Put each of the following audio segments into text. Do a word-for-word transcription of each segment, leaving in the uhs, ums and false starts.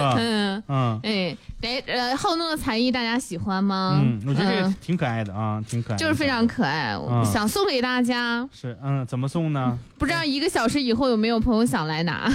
吧？ 嗯嗯，哎，哎，呃，好动的才艺大家喜欢吗？ 嗯，我觉得这挺可爱的啊，挺可爱的， 就是非常可爱，嗯、想送给大家。 是，嗯，怎么送呢？ 不知道一个小时以后有没有朋友想来拿？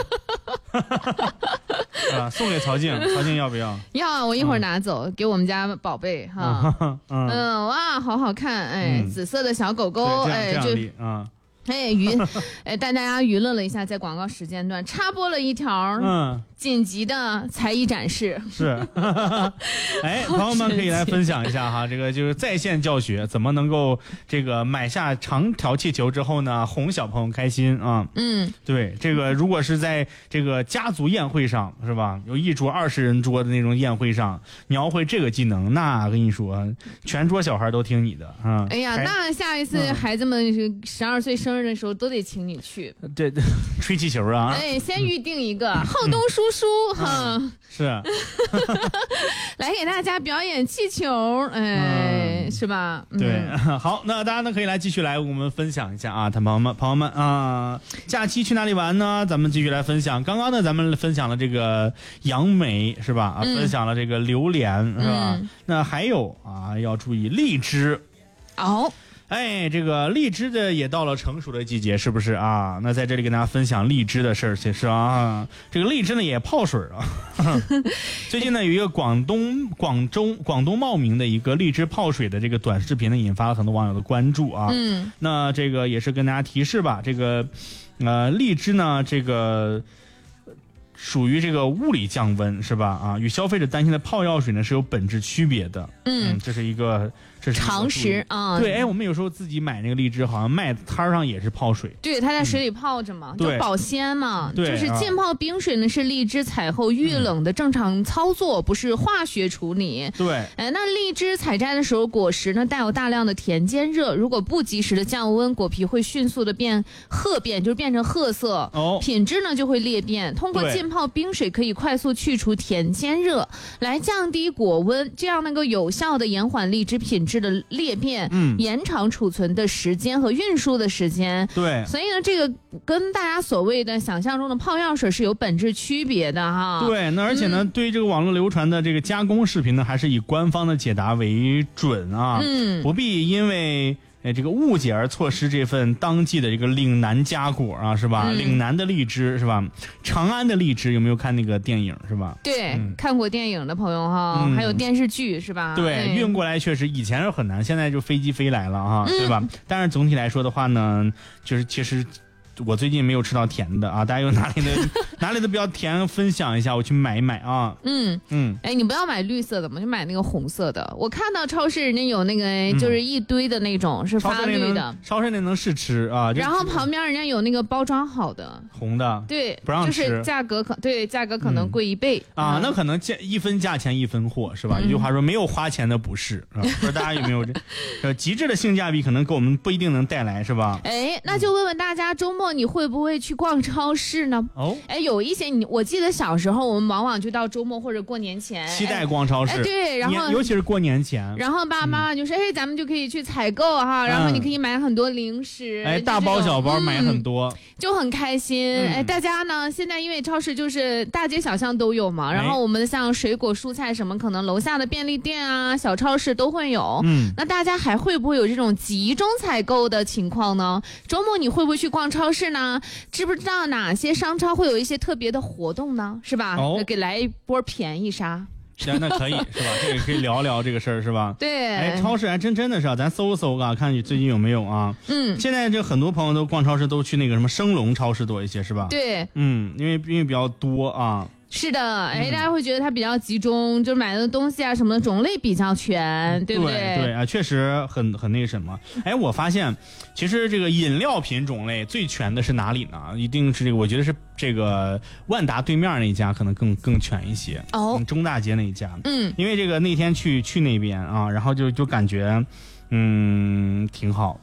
啊，送给曹静，曹静要不要？ 要啊，我一会儿拿走，嗯、给我们家宝贝哈。嗯, 嗯，哇，好好看，哎，嗯、紫色的小狗狗，哎，就啊。哎，娱，哎，带大家娱乐了一下，在广告时间段插播了一条嗯紧急的才艺展示。 是，哎，朋友们可以来分享一下哈，这个就是在线教学，怎么能够这个买下长条气球之后呢，哄小朋友开心啊？嗯，对，这个如果是在这个家族宴会上是吧，有一桌二十人桌的那种宴会上，你要会这个技能，那跟你说，全桌小孩都听你的啊。 哎呀，那下一次孩子们十二岁生日的时候都得请你去， 对对，吹气球啊！ 哎，先预定一个好动叔叔哈、嗯， 是， 来给大家表演气球，哎，嗯、是吧？ 嗯、对，好，那大家呢可以来继续来我们分享一下啊，朋友们，朋友们啊，假期去哪里玩呢？咱们继续来分享。刚刚呢，咱们分享了这个杨梅是吧？啊，嗯、分享了这个榴莲是吧？嗯、那还有啊，要注意荔枝哦。 哎，这个荔枝的也到了成熟的季节，是不是啊？那在这里跟大家分享荔枝的事儿，其实啊，这个荔枝呢也泡水啊。最近呢有一个广东广州广东茂名的一个荔枝泡水的这个短视频呢，引发了很多网友的关注啊。嗯，那这个也是跟大家提示吧，这个呃荔枝呢这个。属于这个物理降温是吧？啊，与消费者担心的泡药水呢是有本质区别的。嗯，嗯这是一个这是常识啊。 对，哎，我们有时候自己买那个荔枝，好像卖摊上也是泡水。 对，它在水里泡着嘛， 嗯、 就保鲜嘛。 对， 就是浸泡冰水呢，是荔枝采后遇冷的正常操作，嗯、不是化学处理。 对， 哎，那荔枝采摘的时候，果实呢带有大量的田间热，如果不及时的降温，果皮会迅速的变褐变，就是变成褐色。哦，品质呢就会裂变。通过浸泡冰水可以快速去除田间热，来降低果温，这样能够有效的延缓荔枝品质的裂变，嗯，延长储存的时间和运输的时间。 对， 所以呢，这个跟大家所谓的想象中的泡药水是有本质区别的哈。 对，那而且呢，嗯、对于这个网络流传的这个加工视频呢，还是以官方的解答为准啊，嗯，不必因为。哎，这个误解而错失这份当季的这个岭南佳果啊，是吧？嗯、岭南的荔枝是吧？长安的荔枝有没有看那个电影是吧？ 对，嗯、看过电影的朋友哈，嗯、还有电视剧是吧？ 对，哎、运过来确实以前是很难，现在就飞机飞来了哈，嗯、对吧？但是总体来说的话呢，就是其实。我最近没有吃到甜的啊，大家有哪里的哪里的比较甜，分享一下，我去买一买啊。 嗯嗯，哎，你不要买绿色的嘛，就买那个红色的。我看到超市人家有那个，就是一堆的那种、嗯、是发绿的， 超市那能试吃啊。 然后旁边人家有那个包装好的红的， 对， 不让吃， 就是价格可对价格可能贵一倍、 嗯、啊、嗯。那可能价一分价钱一分货是吧？有、嗯、句话说，没有花钱的不是，是吧？不知道大家有没有这呃极致的性价比，可能给我们不一定能带来是吧？ 哎，那就问问大家，周末你会不会去逛超市呢？哦，哎，有一些你，我记得小时候我们往往就到周末或者过年前期待逛超市， 哎、对，然后尤其是过年前， 然后爸爸妈妈就说，哎、嗯，咱们就可以去采购哈，然后你可以买很多零食， 哎、嗯，大包小包买很多， 嗯、就很开心。嗯、哎，大家呢，现在因为超市就是大街小巷都有嘛，然后我们像水果、蔬菜什么，可能楼下的便利店啊、小超市都会有。嗯，那大家还会不会有这种集中采购的情况呢？周末你会不会去逛超市呢？知不知道哪些商超会有一些特别的活动呢？是吧？哦，给来一波便宜杀。 行，那可以是吧？这个可以聊聊这个事儿是吧？ 对， 哎，超市还真真的是啊，咱搜搜啊，看你最近有没有啊？嗯，现在这很多朋友都逛超市都去那个什么生龙超市多一些是吧？ 对， 嗯，因为因为比较多啊。 是的，哎，大家会觉得它比较集中，就是买的东西啊什么的种类比较全，对不对？ 对对啊，确实很很那什么。哎，我发现其实这个饮料品种类最全的是哪里呢？一定是这个，我觉得是这个万达对面那一家可能更更全一些哦，中大街那一家。嗯，因为这个那天去去那边啊，然后就就感觉嗯挺好。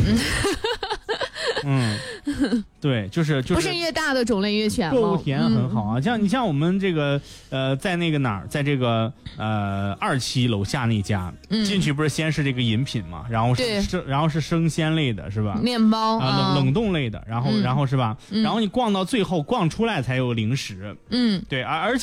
嗯，对，就是就是， 不是越大的种类越全吗？ 购物体验很好啊，嗯、像你像我们这个呃，在那个哪儿，在这个呃二期楼下那家、嗯、进去不是先是这个饮品嘛，然后是生然后是生鲜类的是吧？ 面包啊、呃，冷冷冻类的，然后、嗯、然后是吧？嗯、然后你逛到最后逛出来才有零食，嗯，对，而而且。